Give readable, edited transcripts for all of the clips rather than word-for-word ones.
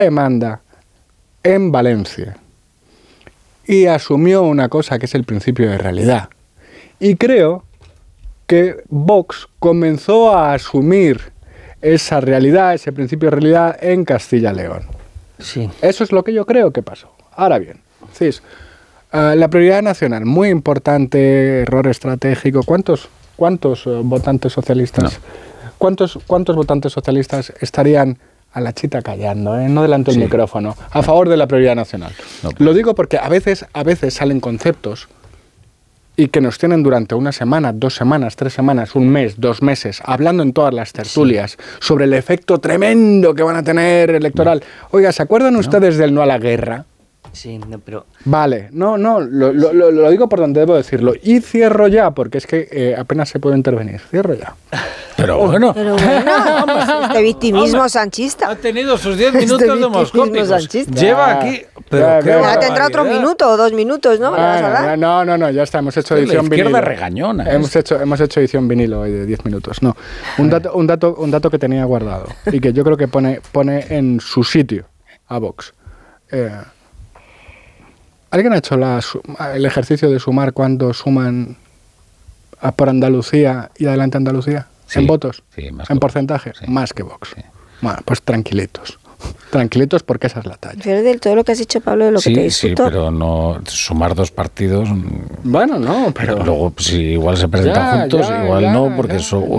demanda en Valencia y asumió una cosa que es el principio de realidad. Y creo que Vox comenzó a asumir esa realidad, ese principio de realidad en Castilla y León. Sí. Eso es lo que yo creo que pasó. Ahora bien, CIS, la prioridad nacional, muy importante, error estratégico. ¿Cuántos votantes socialistas? No. ¿Cuántos votantes socialistas estarían a la chita callando, no delante del micrófono, a favor de la prioridad nacional? No. Lo digo porque a veces salen conceptos y que nos tienen durante una semana, 2 semanas, 3 semanas, 1 mes, 2 meses, hablando en todas las tertulias sobre el efecto tremendo que van a tener electoral. Oiga, ¿se acuerdan ustedes del no a la guerra? Sí, no, pero... Vale, lo digo por donde debo decirlo. Y cierro ya, porque es que apenas se puede intervenir. Cierro ya. Pero bueno, este victimismo sanchista. ha tenido sus 10 minutos demoscópicos. Lleva aquí... Ya tendrá otro minuto o 2 minutos, ¿no? No, ya está, hemos hecho edición vinilo. La izquierda regañona. Hemos hecho edición vinilo hoy de 10 minutos. No, un dato que tenía guardado y que yo creo que pone en su sitio a Vox. ¿Alguien ha hecho el ejercicio de sumar cuando suman por Andalucía y adelante Andalucía? Sí, ¿En votos? Sí, más ¿En que porcentaje? Sí. Más que Vox. Sí. Bueno, pues tranquilitos. Tranquilitos porque esa es la talla. Pero de todo lo que has dicho, Pablo, de lo que te discuto. Sí, pero no sumar 2 partidos. Bueno, no, pero... Luego, si igual se presentan juntos, igual no, porque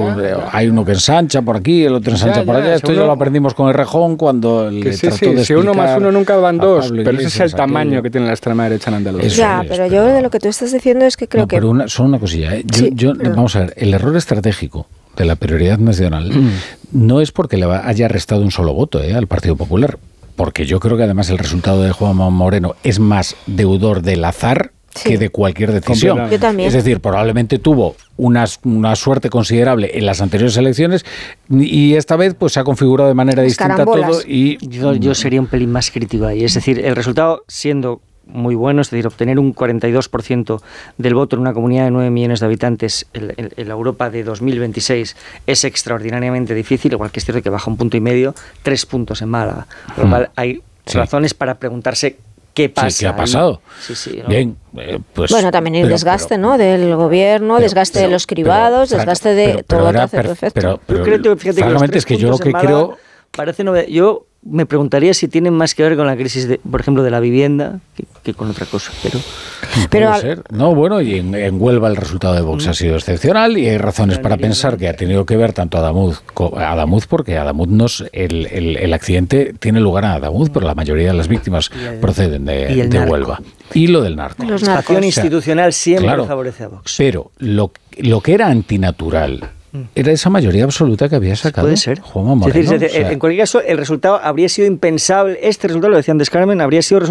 hay uno que ensancha por aquí, el otro ensancha por allá. Esto ya lo aprendimos con Errejón cuando le trató de si 1 más 1 nunca van 2, pero ese es el tamaño aquello que tiene la extrema derecha en Andalucía. Ya, pero yo de lo que tú estás diciendo es que creo que... Pero solo una cosilla, vamos a ver, el error estratégico de la prioridad nacional no es porque le haya restado un solo voto al Partido Popular, porque yo creo que además el resultado de Juanma Moreno es más deudor del azar que de cualquier decisión. Yo también. Es decir, probablemente tuvo una suerte considerable en las anteriores elecciones y esta vez pues se ha configurado de manera distinta todo y... Yo sería un pelín más crítico ahí. Es decir, el resultado siendo muy bueno, es decir, obtener un 42% del voto en una comunidad de 9 millones de habitantes en la Europa de 2026 es extraordinariamente difícil, igual que es cierto que baja 1,5 puntos, 3 puntos en Málaga. Por lo cual hay razones para preguntarse qué pasa. Sí, ¿qué ha pasado? Sí, ¿no? Bien, pues... Bueno, también el desgaste, ¿no?, del gobierno, desgaste de los cribados, desgaste de todo lo que hace todo efecto. Pero creo, fíjate, francamente es que yo lo que creo... Parece yo me preguntaría si tienen más que ver con la crisis, por ejemplo, de la vivienda que con otra cosa. Pero puede ser. No, bueno, y en Huelva el resultado de Vox ha sido excepcional y hay razones para pensar que ha tenido que ver tanto Adamuz porque Adamuz el accidente tiene lugar en Adamuz, pero la mayoría de las víctimas proceden de Huelva. Y lo del narco. La situación institucional siempre favorece a Vox. Pero lo que era antinatural era esa mayoría absoluta que había sacado Juanma Moreno. En cualquier caso, el resultado habría sido impensable. Este resultado, lo decía antes Carmen, habría sido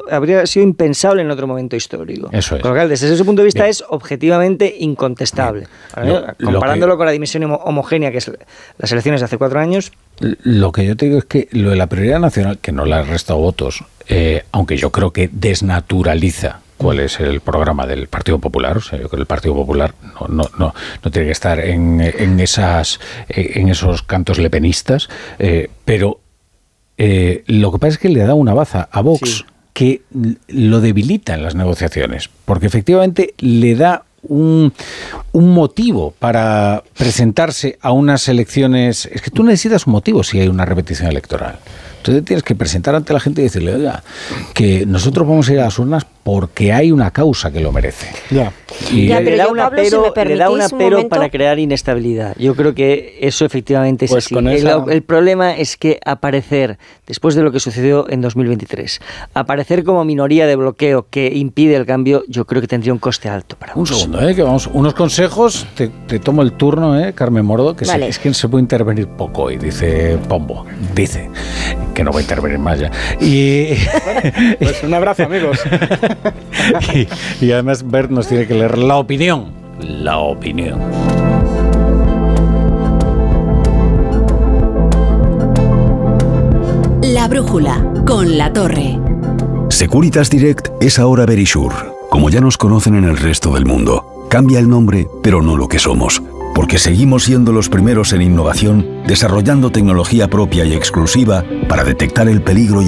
impensable en otro momento histórico. Eso es. Con lo cual, desde ese punto de vista, es objetivamente incontestable. Comparándolo con la dimensión homogénea que es las elecciones de hace 4 años. Lo que yo te digo es que lo de la prioridad nacional, que no le ha restado votos, aunque yo creo que desnaturaliza cuál es el programa del Partido Popular. O sea, yo creo que el Partido Popular no tiene que estar en esos cantos lepenistas, pero lo que pasa es que le da una baza a Vox que lo debilita en las negociaciones, porque efectivamente le da un motivo para presentarse a unas elecciones. Es que tú necesitas un motivo si hay una repetición electoral. Entonces tienes que presentar ante la gente y decirle, oiga, que nosotros vamos a ir a las urnas porque hay una causa que lo merece. Y le da un apero para crear inestabilidad. Yo creo que eso efectivamente es así. El problema es que aparecer, después de lo que sucedió en 2023, aparecer como minoría de bloqueo que impide el cambio, yo creo que tendría un coste alto para Un segundo, que vamos, unos consejos, te tomo el turno, Carmen Mordo, que es que se puede intervenir poco hoy, dice Pombo, dice que no va a intervenir más ya. Y pues un abrazo, amigos. y además Bert nos tiene que leer la opinión. La opinión. La brújula con La Torre. Securitas Direct es ahora Verisure, como ya nos conocen en el resto del mundo. Cambia el nombre, pero no lo que somos. Porque seguimos siendo los primeros en innovación, desarrollando tecnología propia y exclusiva para detectar el peligro y